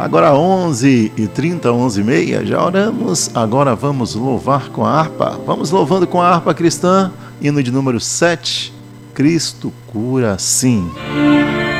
Agora 11h30, 11h30, já oramos, agora vamos louvar com a harpa. Vamos louvando com a harpa cristã, hino de número 7, Cristo cura sim.